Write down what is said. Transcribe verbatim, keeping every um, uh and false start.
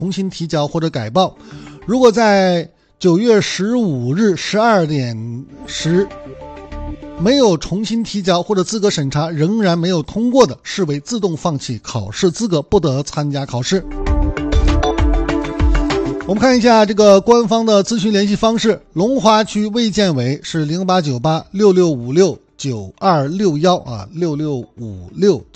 重新提交或者改报。如果在九月十五日十二点时没有重新提交或者资格审查仍然没有通过的，视为自动放弃考试资格，不得参加考试。我们看一下这个官方的咨询联系方式，龙华区卫健委是零八九八六六五六九二六一啊，六六五六